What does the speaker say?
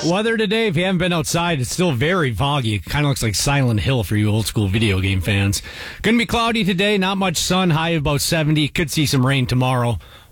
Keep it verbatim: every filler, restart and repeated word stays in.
Weather today, if you haven't been outside, it's still very foggy. It kind of looks like Silent Hill for you old school video game fans. Going to be cloudy today, not much sun, high of about seventy. Could see some rain tomorrow.